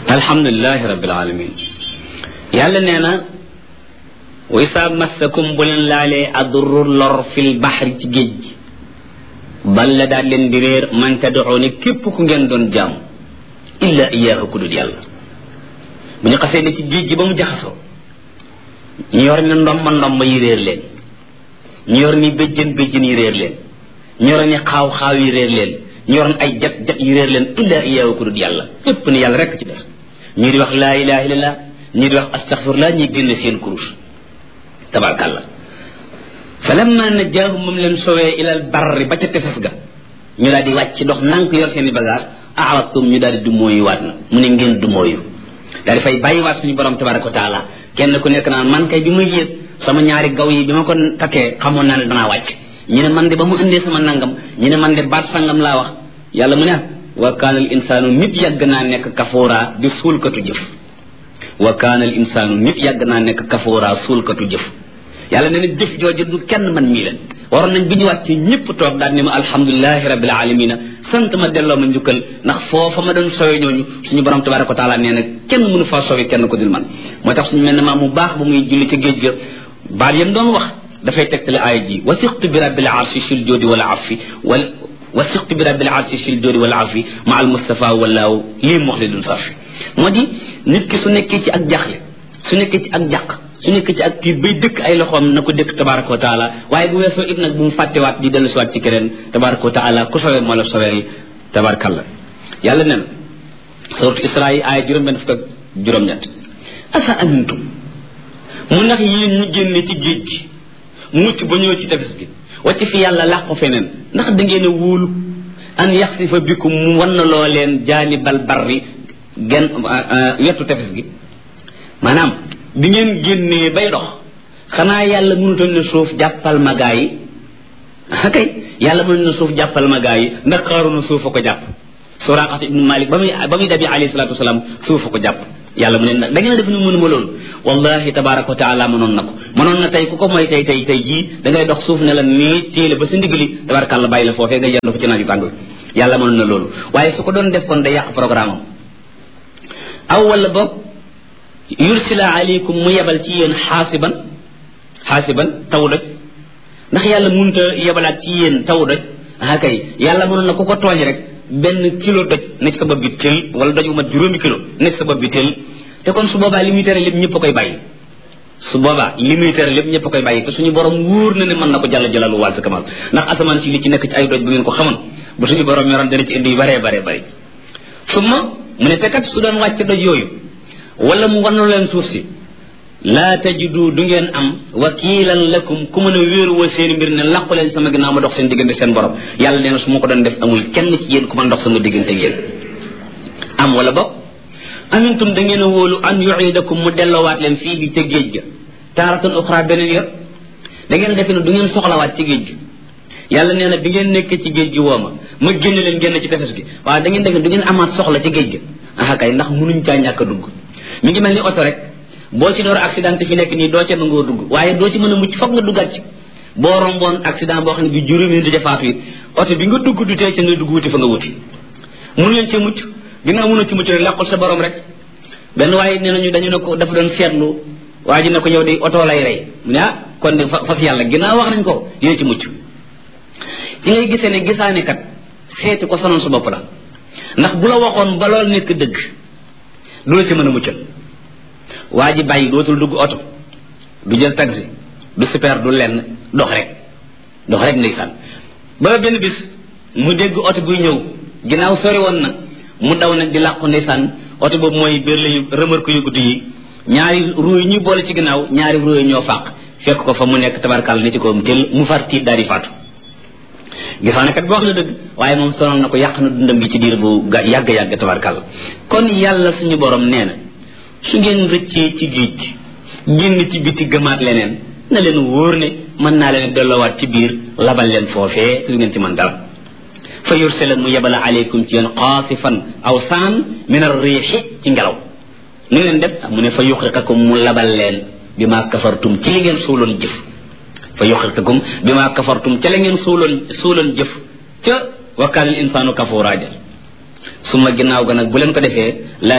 alhamdulilahi rabbil alamin yàlla nee na wa isa massakum bu leen laalee adurru lor fil baxri ci géej gi balla daal leen di réer man tad'uuni képp ku ngeen doon jaam illa iyaahu ku dul yàlla bu ñu xasee ne ci géej gi ba mu jaxasoo ñu yor ni ndomba yi réer leen ñu yor ni béjjën yi réer leen ñu yor ni xaaw yi réer leen ñu yor ay jat yi réer leen illa iyaahu ku dul yàlla képp ni yàlla rekk ci des ñii di wax laa ilaha illallah ñii di wax astaghfirullah ñi génne seen kurus tabarkàlla fa lamma najjaahum moom leen sowee ilal barri ba ca tefes ga ñu daal di wàcc dox nank yor seen i bagage a'radtum ñu daal di dumóoyu waat na mu ne ngeen dumóoyu daal di fay bàyyiwaat suñu borom tabaraka wa taala kenn ku nekk naan man kay bi ma yéeg sama ñaari gaw yi bi ma ko takkee xamoon naa ne danaa wàcc ñu ne man de ba mu indee sama nangam ñu ne man de baat sangam laa wax yàlla mu ne wa kaana al insaanu nit yàgg naa nekk kafoora di suulkatu jëf wa kaana al insaanu nit yàgg naa nekk kafoora suulkatu jëf yàlla nee na jëf jooju du kenn man mii leen waroon nañ bi ñu wàcc ñëpp toog daal ne ma alhamdulilahi rabbil alamina sant ma delloo ma njukkal ndax foofa ma doon sowe ñooñu suñu borom tabaraka wa taala nee na kenn mënu faa sowe kenn ko dul man moo tax suñu mel ne maa mu baax ba muy julli ca géej ga baat yam doon wax dafay tegtale aaya ji wasiqtu bi rabbil arshi sil joodi wala afi wasiqtu bi rabbil arshi sil joodi wala afi ma al mustafa walaaw lii muxlidun safi moo di nit ki su nekkee ci ak jaxle su nekkee ci ak jàq su nekkee ci ak kii bay dëkk ay loxoom na ko dëkk tabaraka wa taala waaye bu weesoo it nag bu mu fàttewaat di dellu siwaat ci keneen tabaraka wa taala ku sowee moo la sowee tabarakallah yàlla nee na suratu isra yi aaya juróom-benn fukk ak juróom-ñett asa amintum mu ndax yéen ñu génne ci géej gi mucc ba ñëw ci tefes gi wàcc fi yàlla làqu feneen ndax da ngeen a wóolu an yaxsifa bikum mu wan na loo leen jaanibal barri genn wetu tefes gi maanaam bi ngeen génnee bay dox xanaa yàlla mënutoon ne suuf jàppal ma gaa yi kay yàlla mënutoon ne suuf jàppal ma gaa yi ndax Qaaruuna suuf a ko jàpp Suraaqa ibnu Maalik ba muy dabi alayhi salaatu wasalaam suuf a ko jàpp yàlla mu ne nag da ngeen a def ni mënuma loolu wallahi tabaraka wa taala mënoon na ko mënoon na tey ku ko mooy tey jii da ngay dox suuf ne la nii téele ba sa ndigali tabarakàlla bàyyi la foofee nga yendu fa ci naaju tàng yàlla mënoon na loolu waaye su ko doon def kon day yàq programme am aw wala boog yursila aleykum mu yebal ci yéen xaasiban taw doj ndax yàlla mënut a yebalaat ci yéen taw doj kay yàlla mënoon na ku ko tooñ rek benn kilo doj nekk sa bopp bi teel wala doj bu mat 5 kilo nekk sa bopp bi teel te kon su boobaa li muy tere lépp ñëpp a koy bàyyi su boobaa li muy tere lépp ñëpp a koy bàyyi te suñu borom wóor na ne mën na ko jàll jalalu wàll sa kamal ndax asamaan si li ci nekk ci ay doj bu ngeen ko xamoon bu suñu borom yoroon dana ci indi yu baree bëri summa mu ne te kat su doon wàcc doj yooyu wala mu wannu leen suuf si laa tajidu du ngeen am wakiilan lakum ku mën a wéeruwoo seen mbir ne làqu leen sama ginnaaw ma dox seen diggante seen borom yàlla nee na su ma ko doon def amul kenn ci yéen ku mën dox sama diggante yéen am wala boog amintum da ngeen a wóolu an yuidakum mu delloowaat leen fii bi ca géej ga taaratan uxra beneen yor da ngeen defe ne du ngeen soxlawaat ci géej gi yàlla nee na bi ngeen nekkee ci géej gi wooma ma génne leen génn ci tefes gi waaye da ngeen defe ne du ngeen amaat soxla ci géej ga kay ndax munuñ caa ñàkk a dugg mi ngi mel ni oto rek boo ci door accident fi nekk nii doo ca nangoo dugg waaye doo ci mën a mucc foog nga duggaat ci boo romboon accident boo xam ne bi juróomi minute jafaatu it oto bi nga dugg du tee ca nga dugg wuti fa nga wuti mënu leen ci mucc ginnaaw mënu ci mucc rek làqul sa borom rek benn waaye nee nañu dañu ne ko dafa doon seetlu waa ji ne ko yow de oto lay rey mu ne kon de fas yàlla ginnaaw wax nañ ko dina ci mucc ci ngay gisee ne gisaane kat seeti ko sonoon sa bopp la ndax bu la waxoon ba loolu nekk dëgg doo ci mën a muccal waa ji bàyyi dootul dugg oto du jël taxi du super du lenn dox rek ndeysaan ba benn bis mu dégg oto buy ñëw ginnaaw sori woon na mu daw nag di làqu ndeysaan oto boobu mooy bér yu remorque yu gudd yi ñaari ruu yi ñuy boole ci ginnaaw ñaari ruu yi ñoo fàq fekk ko fa mu nekk tabarkal ni ci kawam tel mu far tiit daal di faatu gisaane kat boo wax na dëgg waaye moom sonal na ko yàq na dundam gi ci diir bu yàgg tabarkal kon yàlla suñu borom nee na su ngeen rëccee ci géej gi génn ci biti gëmaat leneen na leen wóor ne mën naa leen delloowaat ci biir labal leen foofee su ngeen ci mën dara fa yursala mu yebala aleykum ci yéen qaasifan aw saan min ar-riixi ci ngelaw nu ngeen def mu ne fa yuxriqakum mu labal leen bi maa kafartum ci li ngeen suuloon jëf fa yuxriqakum bi maa kafartum ca la ngeen suuloon jëf ca wa kaana al insaanu kafuuraa suma ginnaaw ga nag bu leen ko defee laa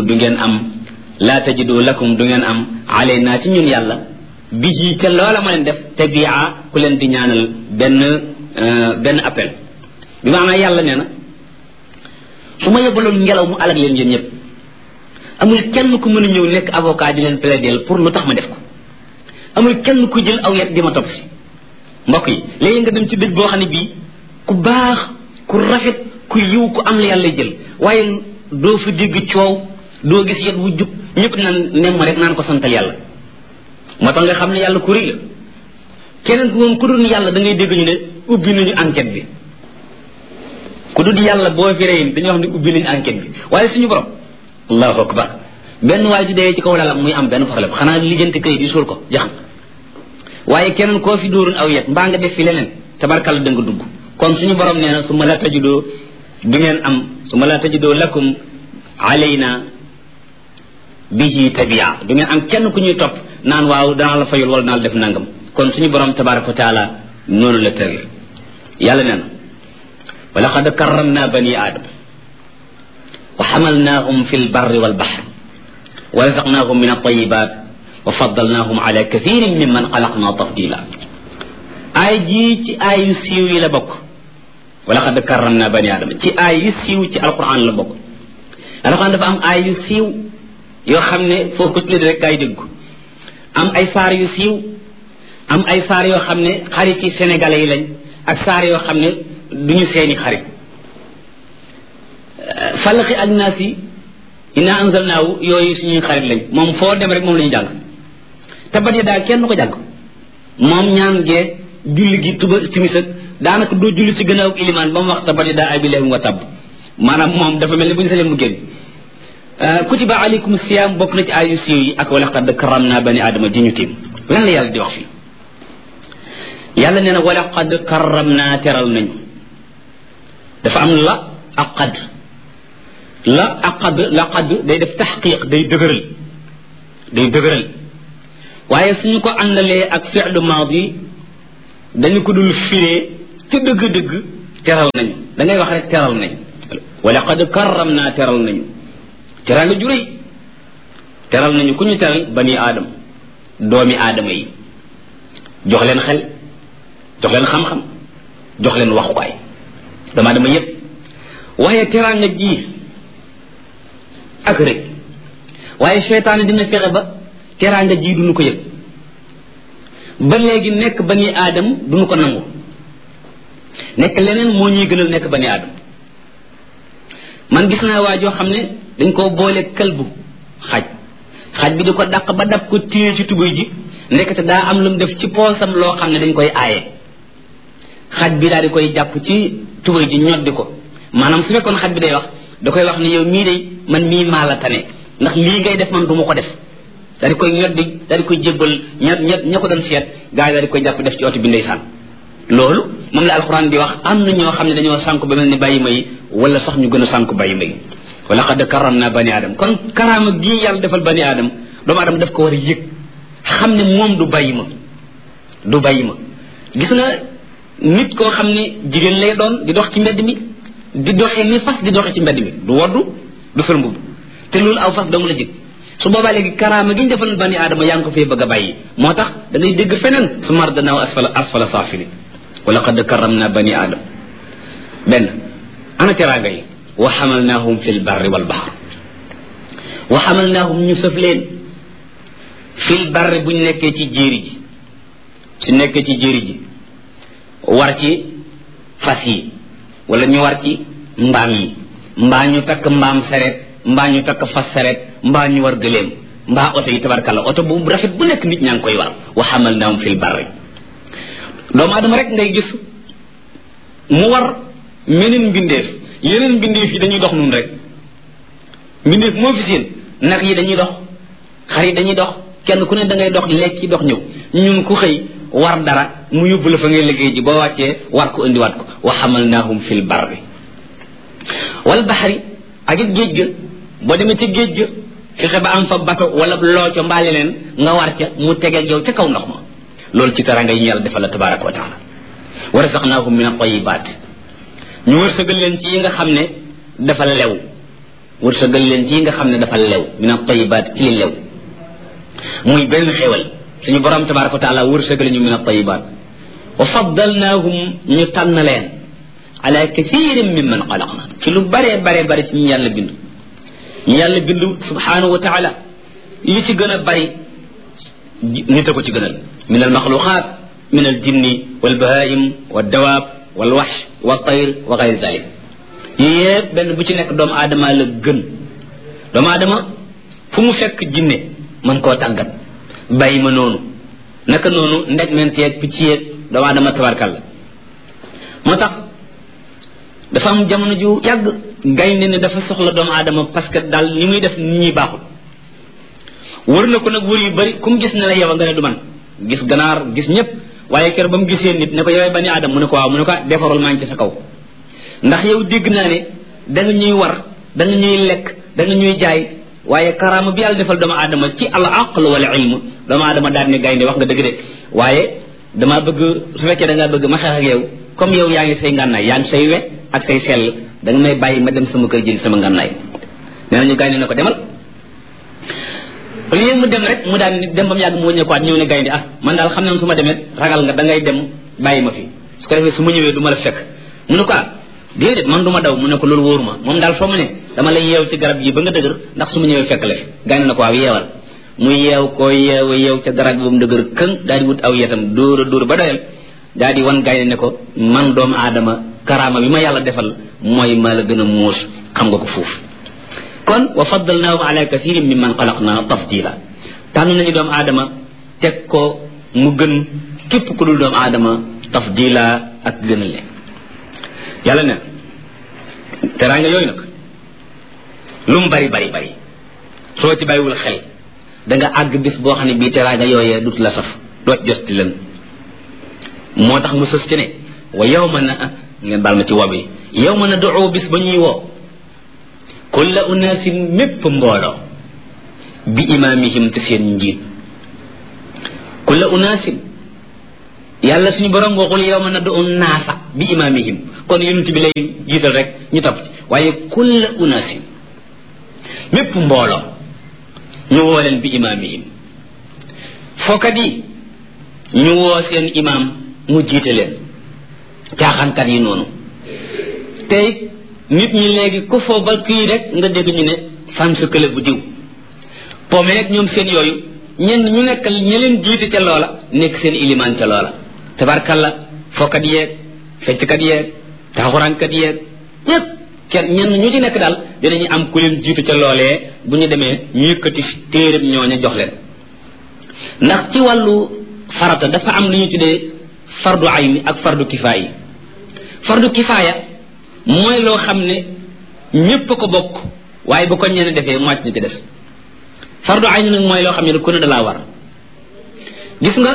tajidu lakum du ngeen am alayna ci ñun yàlla bi ci ca loola ma leen def tabia ku leen di ñaanal benn appel bi maanaam yàlla nee na su ma yebaloon ngelaw mu alag leen yéen ñëpp amul kenn ku mën a ñëw nekk avocat di leen plaider pour lu tax ma def ko amul kenn ku jël aw yet di ma topp si mbokk yi léegi nga dem ci dëj boo xam ne bii ku baax ku rafet ku yiw ku am la yàlla jël waaye doo fa dégg coow doo gis yet wu jub ñëpp naan nemm rek naan ko santal yàlla moo tax nga xam ne yàlla ku rëy la keneen ku moom ku dul yàlla da ngay dégg ñu ne ubbi nañu enquête bi ku dul yàlla boo fi rëyin dañuy wax ne ubbi nañu enquête bi waaye suñu borom allahu akbar benn waay ju dee ci kaw lalam muy am benn problème xanaa lijjanti kayit yi suul ko jaxam waaye keneen koo fi dóorun aw yet mbaa nga def fi leneen tabarkalla da nga dugg kon suñu borom nee na su ma la tajidoo du ngeen am su ma la tajidoo lakum alayna bihi tabia du ngeen am kenn ku ñuy topp naan waaw danaa la fayul wala danaa la def nangam kon suñu borom tabaraka wa taala noonu la tëral yàlla nee na wa laqad karramna bani aadam wa xamalnaahum fi lbarri walbaxr wa razaqnaahum min altayibat wa faddalnaahum ala kathirin mimman xalaqna tafdila aay jii ci aay yu siiw yi la bokk wa laqad karramna bani aadama ci aay yu siiw ci alquran la bokk alquran dafa am aay yu siiw yoo xam ne foo ko tuddee rek gaa yi dégg am ay saar yu siiw am ay saar yoo xam ne xarit yi sénégalais yi lañ ak saar yoo xam ne duñu seeni xarit falaqi ak naas yi inna anzalnaahu yooyu suñuy xarit lañ moom foo dem rek moom la ñu jàng tabat yi daal kenn du ko jàng moom ñaan gee julli gi tuba timis ak daanaka doo julli ci gannaaw ilimaan ba mu wax tabat yi daa abi lahum wa tabb maanaam moom dafa mel ni bu ñu sañoon mu génn kutiba alaykum siyam bokk na ci ayu siiw yi ak wa laqad karramna bani aadama ji ñu tiim lan la yàlla di wax fii yàlla nee na wa laqad karramna teral nañu dafa am la ak qad la ak qad la qad day def taxqiq day dëgëral waaye suñu ko àndalee ak fi'lu maadi dañu ko dul firee ci dëgg-dëgg teral nañu da ngay wax rek teral nañu wa laqad karramna teral nañu teral nga juréy teral nañu ku ñu teral bani aadam doomi aadama yi jox leen xel jox leen xam-xam jox leen waxuwaay dama dama yépp waaye teral nga ji ak rek waaye seytaane dina fexe ba teral nga ji duñu ko yëg ba léegi nekk bani aadam duñu ko nangu nekk leneen moo ñuy gënal nekk bani aadam man gis naa waa joo xam ne dañ koo boole kalbu xaj bi di ko dàq ba dab ko téye ci tubéy ji ndekete daa am lu mu def ci poosam loo xam ne dañ koy aaye xaj bi daal di koy jàpp ci tubéy ji ñoddi ko maanaam su fekkoon xaj bi day wax da koy wax ne yow mii day man mii maa la tane ndax lii ngay def man du ma ko def daal di koy ñoddi daal di koy jébbal ña ko doon seet gaa yi daal di koy jàpp def ci oto bi ndeysaan loolu moom la alxuraan di wax am na ñoo xam ne dañoo sànku ba mel ni bàyyi ma yi wala sax ñu gën a sànku bàyyi ma yi wa laqad karramna bani aadam kon karaama gii yàlla defal bani aadam doomu aadama daf ko war a yëg xam ne moom du bàyyi ma gis nga nit koo xam ne jigéen lay doon di dox ci mbedd mi di doxee ni fas di doxee ci mbedd mi du woddu du sol mbubb te loolu aw fas dong la jëg su boobaa léegi karaama gi ñu defal bani aadama yaa ngi ko fee bëgg a bàyyi moo tax da ngay dégg feneen su mar danaaw asfala saafili wa laqad karramna bani aadam benn ana teraanga yi wa xamalnaahum fi lbarri walbaxar wa xamalnaahum ñu sëf leen fi lbarri buñ nekkee ci jéeri ji su nekkee ci jéeri ji war ci fas yi wala ñu war ci mbaam yi mbaa ñu takk mbaam sareet mbaa ñu takk fas sareet mbaa ñu war gëléem mbaa oto yi tabarkalla oto bu rafet bu nekk nit ñaa ngi koy war wa xamalnaahum fi lbarri doomu aadama rek ngay gis mu war meneen mbindeef yeneen mbindeef yi dañuy dox nun rek mbindeef moo fi seen nag yi dañuy dox xar yi dañuy dox kenn ku ne da ngay dox lekk dox ñëw ñun ku xëy war dara mu yóbbu la fa ngay liggéey ji boo wàccee war ko indiwaat ko wa xamalnaahum fil barri wal baxri ak it géej ga boo demee ca géej ga fexe ba am fa bato wala looco mbaale leen nga war ca mu tegeeg yow ca kaw ndox ma loolu ci taranga yi ñu yàlla defal la tabaraka wa taala wa razaqnaahum min at-tayyibaat ñu wërsëgal leen ci yi nga xam ne dafa lew wërsëgal leen ci nga xam ne dafa lew min at-tayyibaat ci li lew muy benn xéwal suñu borom tabaraka wa taala wërsëgal ñu min at-tayyibaat wa faddalnaahum ñu tànn leen ala kathirin mimman xalaqna ci lu bare ci ñu yàlla bind subhanahu wa taala li ci gën a bari nit a ko ci gënal min al maxluqaat min al jinni wal bahaim wal dawaab wal waxsh wal tayr wa gayri zalik yii yëpp benn bu ci nekk doomu aadama la gën doomu aadama fu mu fekk jinne mën koo tàggat bàyyi ma noonu naka noonu ndegment yeeg picc yeeg doomu aadama tabarkal la moo tax dafa am jamono ju yàgg gaynde ne dafa soxla doomu aadama parce que daal ni muy def nit ñi baaxul wër na ko nag wër yu bari ku mu gis ne la yow nga ne du man gis ganaar gis ñëpp waaye kër ba mu gisee nit ne ko yowee bani aadama mu ne ko waaw mu ne ko defarul maa ngi ci sa kaw ndax yow dégg naa ne da nga ñuy war da nga ñuy lekk da nga ñuy jaay waaye karaama bi yàlla defal doomu aadama ci al aql wal ilm doomu aadama daal ne gaynde wax nga dëgg de waaye damaa bëgg su fekkee da ngaa bëgg ma xeex ak yow comme yow yaa ngi say ngànnaay yaa ngi say we ak say sell da nga may bàyyi ma dem sama kër jëli sama ngànnaay nee nañu gaynde ne ko demal léegi mu dem rek mu daan dem ba mu yàgg mu wëññeekuwaat ñëw ne gaynde man daal xam ne su ma demee ragal nga da ngay dem bàyyi ma fi su ko defee su ma ñëwee du ma la fekk mu ne ko déedéet man du ma daw mu ne ko loolu wóoru ma moom daal foo mu ne dama lay yeew ci garab yi ba nga dëgër ndax su ma ñëwee fekk la fi gaynde na ko waaw yeewal mu yeew ko yeew ca garab ba mu dëgër këng daal di wut aw yetam dóor ba doyal daal di wan gaynde ne ko man doomu aadama karaama bi ma yàlla defal mooy ma la gën a muus xam nga ko foofu kon wa faddalnaahu ala kathirin mimman xalaqna tafdila tànn nañu doomu aadama teg ko mu gën képp ku dul doomu aadama tafdila ak gënal leen yàlla ne teraanga yooyu nag lu mu bari soo ci bàyyiwul xel da nga àgg bis boo xam ne bii teraanga yooyee dut la saf doot josti leen moo tax mu sës ci ne wa yawma na ngeen baal ma ci wob yi yawma na duu bis ba ñuy woo kulla unaasin mépp mbooloo bi imaamihim te seen njiit kulla unaasin yàlla suñu borom waxul yawma na duu naasa bi imaamihim kon yonent bi lay jiital rek ñu topp ci waaye kulla unaasin mépp mbooloo ñu woo leen bi imaamihim fookat yi ñu woo seen imaam mu jiite leen caaxaankat yi noonu tey nit ñi léegi ku foo ba kii rek nga dégg ñu ne fan sa kële bu diw pomme rek ñoom seen yooyu ñenn ñu nekk ña leen jiite ca loola nekk seen ilimaan ca loola tabarkalla fookat yeeg fecckat yeeg taxuraankat yeeg ñëpp kenn ñenn ñu ci nekk daal dinañu am ku leen jiitu ca loolee bu ñu demee ñu yëkkati téeréb ñooña jox leen ndax ci wàllu farata dafa am lu ñu tuddee fardu ayni ak fardu kifaaya fardu kifaaya mooy loo xam ne ñépp ko bokk waaye bu ko ñenn defee màcc na ci des fardu ayni nag mooy loo xam ne ku ne dalaa war gis nga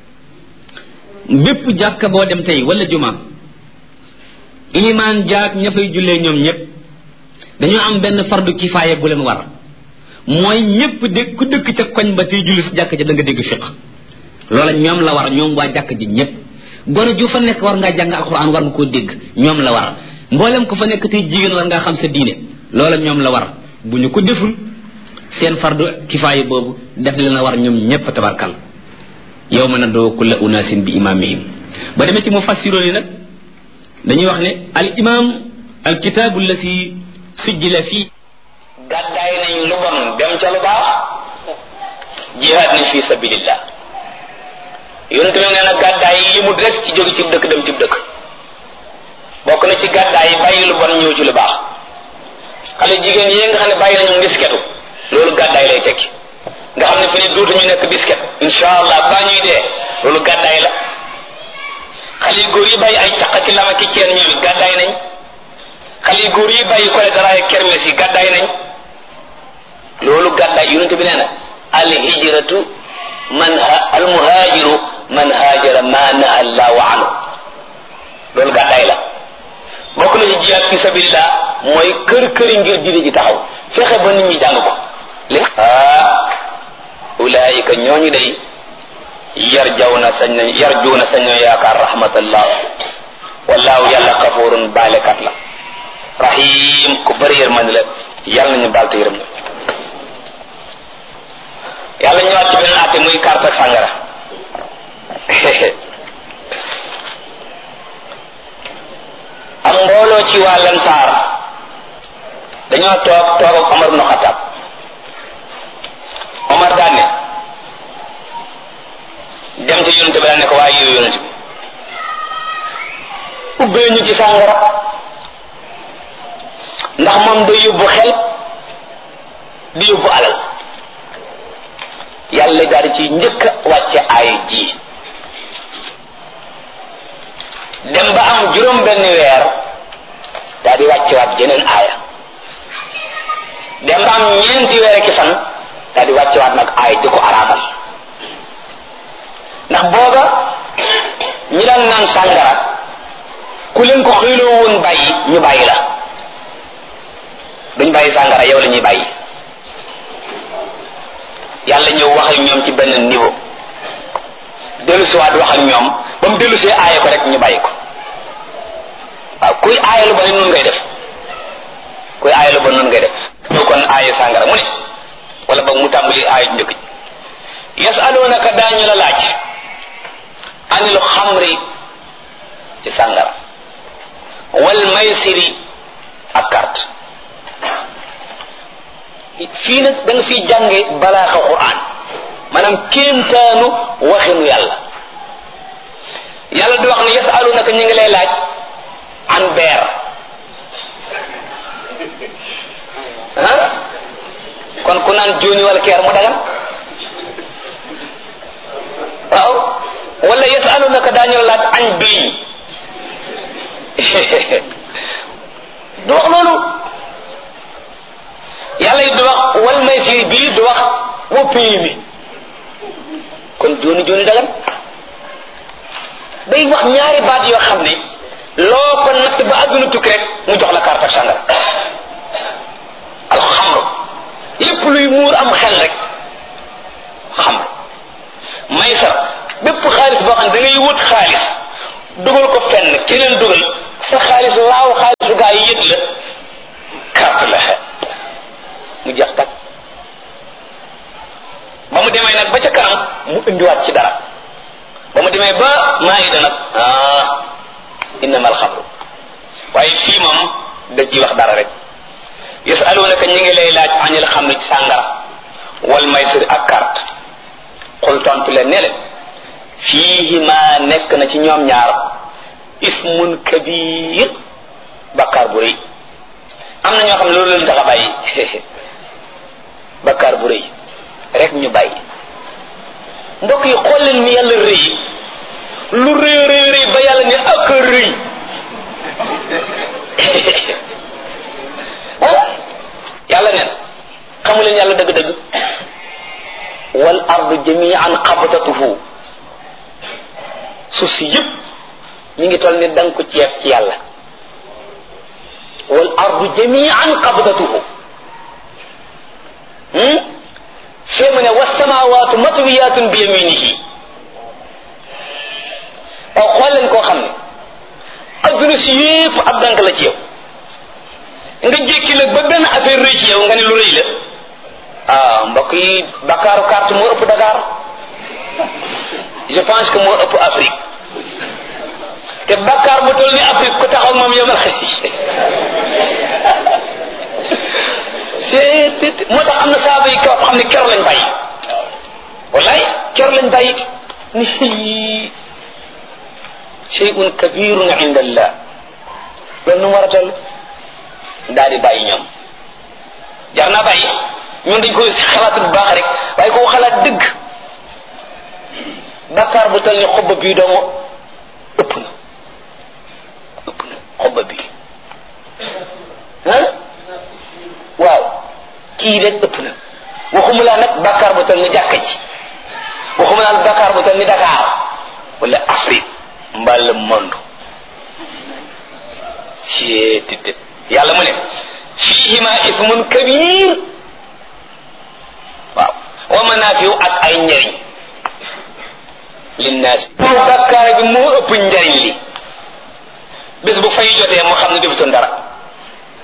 bépp jàkka boo dem tey wala jumaa ilimaan jaak ña fay jullee ñoom ñépp dañoo am benn fardu kifaaya bu leen war mooy ñépp dégg ku dëkk ca koñ ba tey julli si jàkk ja da nga dégg fiq loola ñoom la war ñoom waa jàkk ji ñépp gone ju fa nekk war ngaa jàng alxuraan war nga koo dégg ñoom la war mboolem ko fa nekk tey jigéen war ngaa xam sa diine loola ñoom la war bu ñu ko deful seen fardu kifaaya boobu def leen a war ñoom ñépp tabarkal yawma nad'u kulla unaasin bi imaamihim ba demee ci mufassiroon yi nag dañuy wax ne al imam al kitaabu allati sujjila fii gàddaay nañ lu bon dem ca lu baax jihaad nañ fi sabilillah yonent bi nee na gàddaay yi yëmut rek ci jóge ci dëkk dem ci dëkk bokk na ci gàddaay yi bàyyi lu bon ñëw ci lu baax xale jigéen yi nga xam ne bàyyi nañu disketu loolu gàddaay lay tekki nga xam ne fi ne dootuñu nekk disket insha allah baa ñuy dee loolu gàddaay la xale yu góor yi bàyyi ay caq ci lama ki ceen ñoom it gàddaay nañ xale yu góor yi bàyyi kole dara ay kermes yi gàddaay nañ loolu gàddaay yonent bi nee na al hijratu al muhajiru man hajara ma naha allahu anhu loolu gàddaay la bokk na ci jihaad fi sabilillah mooy kër ngir diine ji taxaw fexe ba nit ñi jàng ko ulaayika ñooñu day yarjuuna sañ nañ yaakaar rahmatallah wallahu yàlla xafuurun baalekat la rahim ku bëri yërmande la yàlla nañu baal te yërëm la. yàlla ñëwaat ci beneen àtte muy carte ak sàngara am mbooloo ci waa Lansaar dañoo toog ak Omar ibn Khattab. Omar daan ne dem ci yonent bi daan ne ko waaye yow yonent bi ubbee ñu ci sàngara ndax moom day yóbbu xel di yóbbu alal. yàlla daal di ci njëkk a wàcce aaya ji dem ba am juróom benn weer daal di wàcce waat jeneen aaya dem ba am ñeenti weer ki fan daal di wàcce waat nag aaya di ko araamal ndax booba ñi daan naan sàngara ku leen ko xëyloo woon bàyyi ñu bàyyi la duñ bàyyi sàngara yow la ñuy bàyyi. yàlla ñëw wax ak ñoom ci benn niveau dellusiwaat wax ak ñoom ba mu dellusee aaye ko rek ñu bàyyi ko. waaw kuy aaye lu ba ne noonu ngay def kuy aaye lu ba noonu ngay def ñoo kon aaye sàngara mu ne wala ba mu tàmbali aaye njëkk ji yasalunaka daañu la laaj anil xamri ci sàngara wal maysiri ak carte. fii nag da nga fiy jànge balaaxa Qur'an maanaam kéemtaanu waxinu yàlla. yàlla di wax ne yasalunaka ñu ngi lay laaj an beer ah kon ku naan jooni wala keer mu dagan waaw wala yasalunaka daañu la laaj an biiñ du wax loolu. yàlla yi du wax wal maysir bii du wax woppi mi kon jooni jooni dagan day wax ñaari baat yoo xam ne loo ko natt ba àdduna tukki rek mu jox la carte ak sàngara. alxamru lépp luy muur am xel rek xamru. maysar bépp xaalis boo xam ne da ngay wut xaalis dugal ko fenn keneen dugal sa xaalis laaw xaalisu gaa yi yëg la carte la mu jeex tak ba mu demee nag ba ca kanam mu indiwaat ci dara ba mu demee ba maayida nag innamal xamru waaye fii moom da ci wax dara rek yasalunaka ñi ngi lay laaj anil xamri ci sàngara wal maysir ak carte xul tontu leen ne leen fiihima nekk na ci ñoom ñaar ismun kabir bakkaar bu rëy. am na ñoo xam ne loolu leen tax a bàyyi bakkaar bu rëy rek ñu bàyyi. mbokk yi xool leen ni yàlla rëy lu rëy rëy rëy ba yàlla ne ak rëy yàlla neen xamu leen yàlla dëgg-dëgg wal ardu jami'an qabdatuhu suuf si yëpp ñu ngi toll ni danga ko ceeb ci yàlla. wal ardu jami'an qabdatuhu fee mu ne wassamaawaatu matwiyatun bi yaminihi. aw xool leen koo xam ne adduna si yëpp ab dank la ci yow nga jékki la ba benn affaire rëy ci yow nga ne lu rëy la. mbokk yi bakkaaru carte moo ëpp Dakar je pense que moo ëpp Afrique te bakkaar bu toll ni Afrique ku taxaw moom yow la moo tax am na saaba yi kaw xam ne keroog lañ bàyyi wallaay keroog lañ bàyyi ni shay'un kabirun inda Allah loolu nu mu war a toll daal di bàyyi ñoom jar naa bàyyi ñun dañ koy xalaat bu baax rek waaye koo xalaat dëgg bakkaar bu toll ni xobba bii doomu ëpp na xobba bii waaw kii rek ëpp na waxuma laa nag bakkaar bu toll ni jàkka ji waxuma laa bakkaar bu toll ni Dakar wala Afrique mbaa le monde ci tëdd yàlla mu ne fiihima ismun kabir waaw wa manaafiu ak ay njariñ linnaas bakkaar bi moo ëpp njariñ li bés bu fay jotee moo xam ne defutoon dara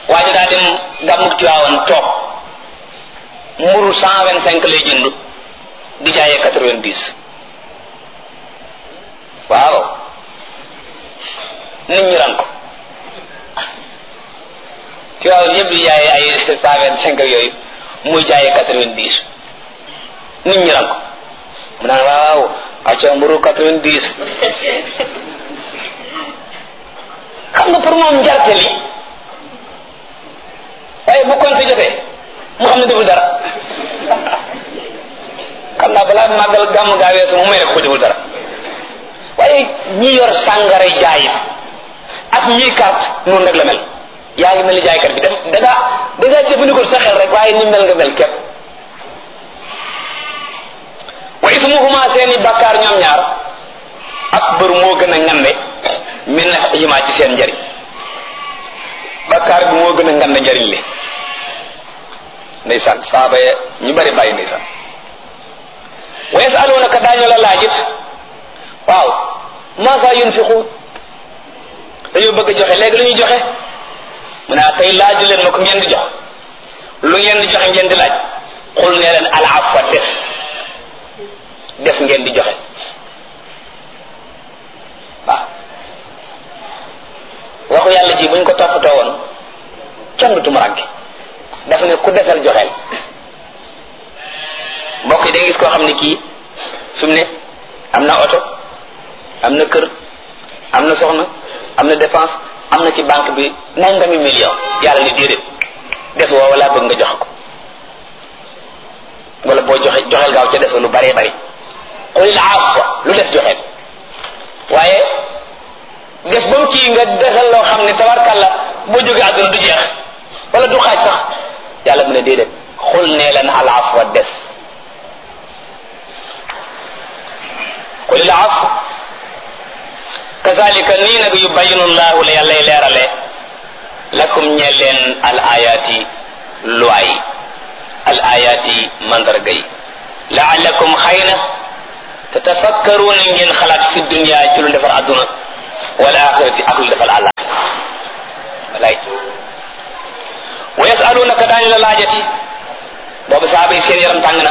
waaye daa dem gàmmug Tiwaawan toog mburu 125 lay jënd di jaayee 90. waaw nit ñi ran ko Tiwaawan yëpp di jaayee ay 125 yooyu muy jaayee 90 nit ñi ran ko mu naan waaw acca mburu 90. xam nga pour moom njarte li waaye bu kon si jotee mu xam ne deful dara xam naa balaa màggal gàmm gaa weesu mu may rek ko deful dara waaye ñi yor sàngara jaayit ak ñiy carte noonu rek la mel. yaa ngi mel ni jaaykat bi da ngaa jëfandikoo sa xel rek waaye ni mel nga mel képp. wa ismuhuma seeni bakkaar ñoom ñaar akbar moo gën a ngande min himaa ci seen njariñ. bakkaar bi moo gën a ngande njariñ li ndeysaan saaba ya ñu bari bàyyi ndeysaan. wa yasalunaka daañu la laajit waaw maasa yunfiqu dañoo bëgg a joxe léegi lu ñuy joxe mu ne tey laaj leen ma ko ngeen di jox lu ngeen di joxe ngeen di laaj xul ne leen al afwa des ngeen di joxe waaw waxu yàlla ji buñ ko toppatoo woon kenn du tumuranke daf ne ku desal joxeel mbokk yi da nga gis koo xam ne kii fi mu ne am na oto am na kër am na soxna am na dépense am na ci banque bi nangami million yàlla ni déedéet des woo wala bëgg nga joxe ko wala boo joxeel gaaw ca des lu bëree bëri qulil afwa lu des joxeel waaye def ba mu kii nga desal loo xam ne tabarkàlla boo jógee àdduna du jeex wala du xaaj sax yàlla mu ne déedéet xul nee leen al afwa des qulil afwa kazalika nii nag yubayinu llahu la yàllay leerale lakum ñeel leen al ayaati luwaay al ayaati mandarga yi laalakum xëy na tatafakkaruuna ngeen xalaat fi dunya ci lu defar adduna wal axirati ak lu defal àlla walay wa yasalunaka daañu la laajati boobu saaba yi seen yaram tàng na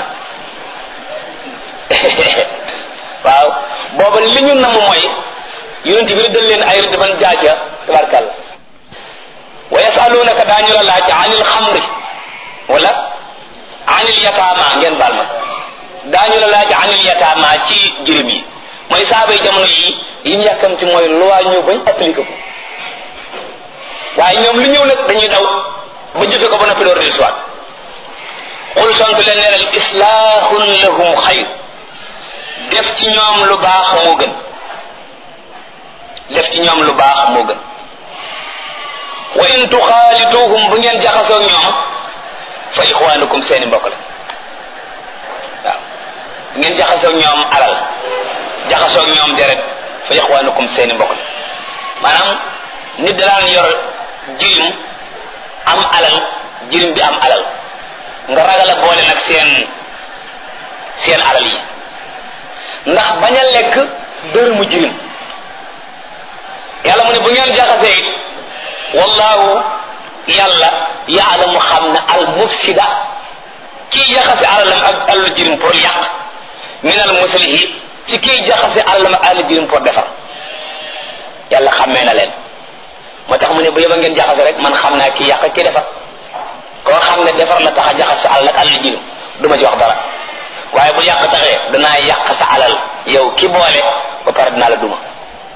waaw booba li ñu namm mooy yonent bi dal leen ay rëdd ban jaaja tabarkàlla wa yasalunaka daañu la laaj anil xamri wala anil yataama ngeen baal ma daañu la laaj anil yataama ci jirim yi mooy saaba yi jamono yi ñu yàkkamti mooy loi ñëw bañ appliqué ko waaye ñoom lu ñëw nag dañuy daw ba jëfe ko ba noppi door di soit xul sant leen neeral islahun lahum xayr def ci ñoom lu baax moo gën def ci ñoom lu baax moo gën wa in tuxaalituhum bu ngeen jaxasoo ñoom fa ixwaanukum seeni mbokk la waaw bu ngeen jaxasoo ñoom alal jaxasoo ñoom deret fa ixwaanukum seeni mbokk la maanaam nit daan yor jirim am alal jirim bi am alal nga ragal a boole nag seen alal yi ndax bañ a lekk dërëmu jirim yàlla mu ne bu ngeen jaxasee it wallahu yàlla yaalamu xam ne al mufsida kii jaxase alalam ak alalu jirim pour yàq min al muslihi ci kii jaxase alalam ak alalu jirim pour defar yàlla xammee na leen moo tax mu ne bu yëba ngeen jaxase rek man xam naa kii yàq kii defar koo xam ne defar la tax a jaxas sa alal ak alalu jirim du ma ci wax dara waaye bu yàq taxee danaa yàq sa alal yow ki boole ba pare dinaa la duma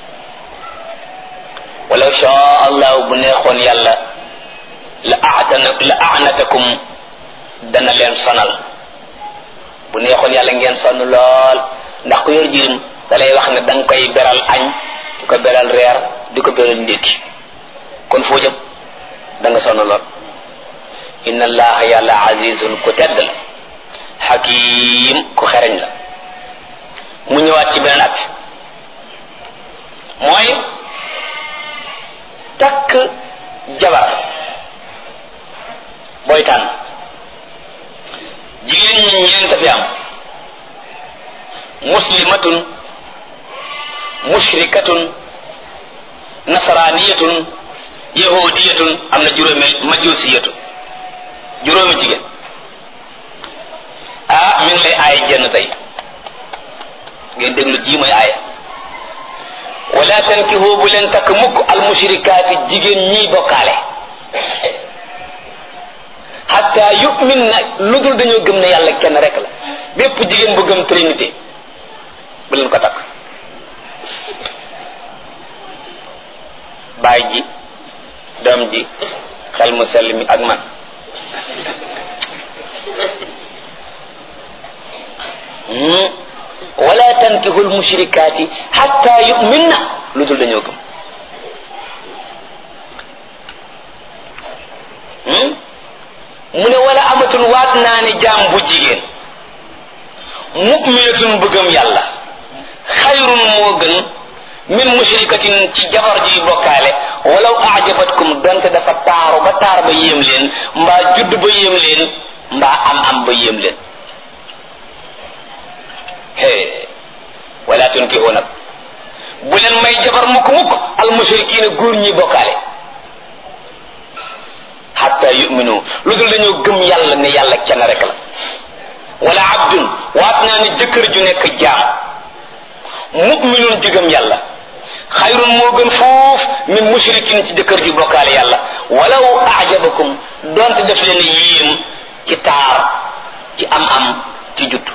walaw shaa allah bu neexoon yàlla la a'natakum dana leen sonal bu neexoon yàlla ngeen sonn lool ndax ku yor jirim da lay wax ne da nga koy beral añ di ko beral reer di ko beral ndékki kon foo jëm da nga sonn lool inna allaha yàlla azizun ku tedd la hakim ku xereñ la mu ñëwaat ci beneen at mooy takk jabar booy tànn jigéen ñi ñeent fi am muslimatun mushrikatun nasraniyatun yahudiyatun am na juróomeel majusiyatun juróomi jigéen mi ngi lay aaya jenn tey ngeen déglu ji mooy aaya wala tankihu bu leen takk mukk al mushrikaati jigéen ñiy bokkaale hatta yu'min na lu dul dañoo gëm ne yàlla kenn rek la bépp jigéen bu gëm trinité bu leen ko takk baay ji doom ji xel mu sell mi ak man wala tankihu al mushrikaati hatta yu'min na lu dul dañoo gëm mu ne wala amatun waat naa ne jaam bu jigéen mu'minatun bëggam yàlla xayrun moo gën min mushrikatin ci jabar ji bokkaale walaw a'jabatkum donte dafa taaru ba taar ba yéem leen mbaa judd ba yéem leen mbaa am ba yéem leen wala tunkihu nag bu leen may jabar mukk al mushrikiina góor ñi bokkaale hatta yu'minu lu dul dañoo gëm yàlla ne yàlla kenn rek la wala abdun waat naa ne jëkkër ju nekk jaam mu'minun ji gëm yàlla xayrun moo gën foofu min mushrikin ci jëkkër ji bokkaale yàlla walaw a'jabakum donte def leen yéem ci taar ci am ci judd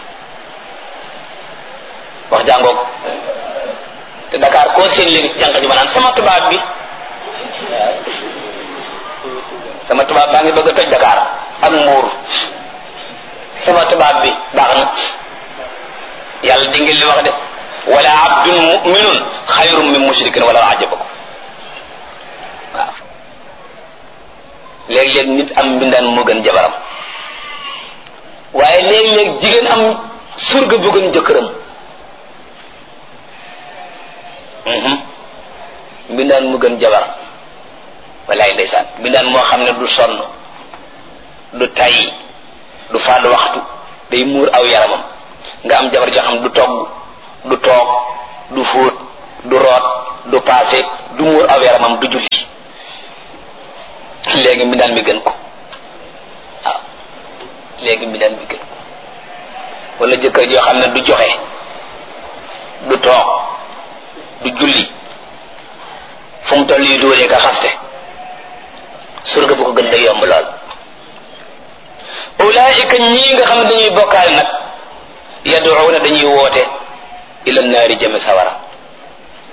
wax jàngoog te Dakar koo seen léegi jànq ji ma naan sama tubaab bi sama tubaab baa ngi bëgg a toj Dakar ak Mbuur sama tubaab bi baax na yàlla di ngeen li wax de wala abdun mu'minun xayrun min mushrikin wala ajabakum waaw léeg-léeg nit am mbindaan moo gën jabaram waaye léeg-léeg jigéen am surga bu gën jëkkëram mbindaan mu gën jabaram wallaay ndeysaan mbindaan moo xam ne du sonn du tay du fàdd waxtu day muur aw yaramam nga am jabar joo xam du togg du toog du fóot du root du paase du muur aw yaramam du julli léegi mbindaan mi gën ko waaw léegi mbindaan mi gën ko wala jëkkër joo xam ne du joxe du toog du julli fu mu toll yi dóoree ka xaste surga bu ko gën da yomb lool ulaika ñii nga xam ne dañuy bokkaale nag yaduuna dañuy woote ila naari jëme sawara